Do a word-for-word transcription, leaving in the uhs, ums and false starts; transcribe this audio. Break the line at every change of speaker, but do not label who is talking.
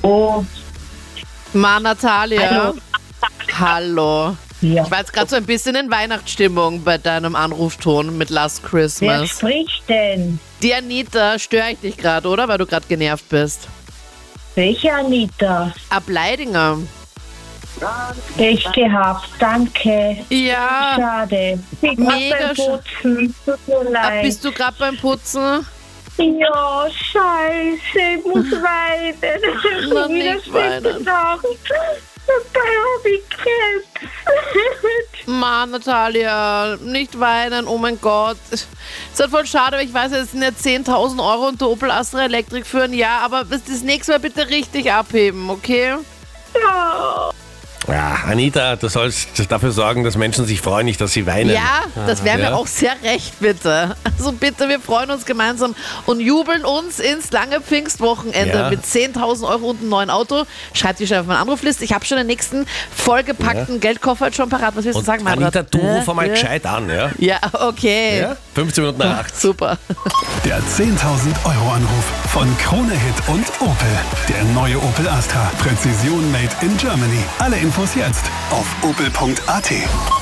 Oh,
Ma, Natalia.
hallo.
Hallo.
Ja.
Ich war jetzt gerade so ein bisschen in Weihnachtsstimmung bei deinem Anrufton mit Last
Wer
Christmas.
spricht denn?
Die Anita, störe ich dich gerade, oder? Weil du gerade genervt bist.
Welche Anita?
Ab Leidinger.
Echt gehabt, danke.
Ja.
Schade. Ich bin
Mega
beim
sch-
Putzen. Tut mir
Ab,
leid.
bist du gerade beim Putzen?
Ja, scheiße, ich muss weinen. Das ist
Na,
schon wieder
nicht weinen.
schlechte Nacht. Dabei habe ich Krebs.
Ma, Natalia, nicht weinen, oh mein Gott. Ist halt voll schade, weil ich weiß, es sind ja zehntausend Euro und der Opel Astra Elektrik für ein Jahr, aber das das nächste Mal bitte richtig abheben, okay?
Ja.
Ja, Anita, du sollst dafür sorgen, dass Menschen sich freuen, nicht, dass sie weinen.
Ja, das wäre
Ja.
mir auch sehr recht, bitte. Also bitte, wir freuen uns gemeinsam und jubeln uns ins lange Pfingstwochenende
Ja.
mit zehntausend Euro und einem neuen Auto. Schreibt die schon auf meine Anrufliste. Ich habe schon den nächsten vollgepackten Geldkoffer jetzt schon parat. Was willst du
Und
sagen, Meinrad?
Anita, du ruf
Äh,
einmal
äh.
gescheit an, ja?
Ja, okay.
ja? fünfzehn Minuten nach acht.
Super.
Der zehntausend Euro Anruf von Krone Hit und Opel. Der neue Opel Astra. Präzision made in Germany. Alle Infos jetzt auf opel punkt a t.